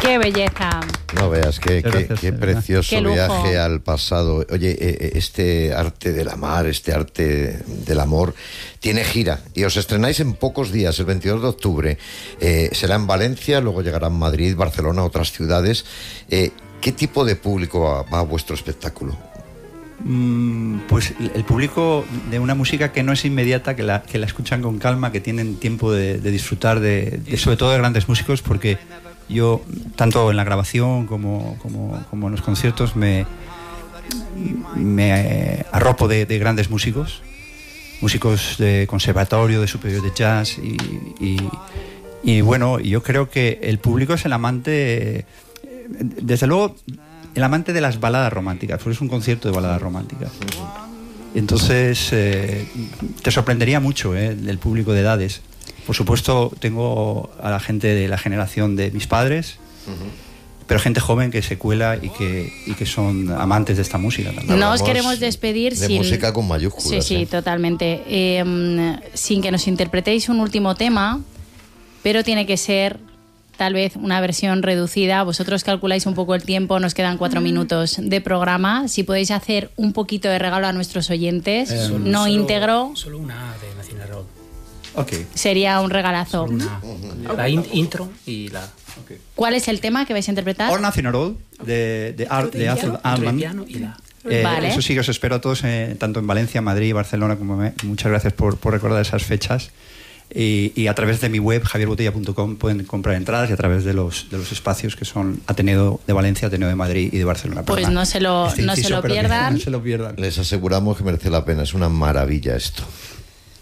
¡Qué belleza! No veas, qué precioso qué viaje al pasado. Oye, este arte del amar, este arte del amor, tiene gira y os estrenáis en pocos días, el 22 de octubre. Será en Valencia, luego llegará en Madrid, Barcelona, otras ciudades. ¿Qué tipo de público va a vuestro espectáculo? Pues el público de una música que no es inmediata, que la escuchan con calma, que tienen tiempo de disfrutar de sobre todo de grandes músicos, porque yo, tanto en la grabación como en los conciertos, me arropo de grandes músicos de conservatorio, de superior de jazz, y bueno, yo creo que el público es el amante, desde luego, el amante de las baladas románticas, porque es un concierto de baladas románticas. Entonces, te sorprendería mucho el público de edades. Por supuesto, tengo a la gente de la generación de mis padres, pero gente joven que se cuela y que son amantes de esta música también. No os queremos despedir de música con mayúsculas. Sí, totalmente. Sin que nos interpretéis un último tema, pero tiene que ser tal vez una versión reducida. Vosotros calculáis un poco el tiempo, nos quedan 4 minutos de programa. Si podéis hacer un poquito de regalo a nuestros oyentes, íntegro. Solo una de National Road. Okay. Sería un regalazo. La intro y la... Okay. ¿Cuál es el tema que vais a interpretar? All National Road, de Arthur Allman. Vale. Eso sí que os espero a todos, tanto en Valencia, Madrid, Barcelona, muchas gracias por recordar esas fechas. Y a través de mi web, javierbotella.com, pueden comprar entradas, y a través de los espacios que son Ateneo de Valencia, Ateneo de Madrid y de Barcelona. Pues no se lo pierdan. No se lo pierdan. Les aseguramos que merece la pena, es una maravilla esto.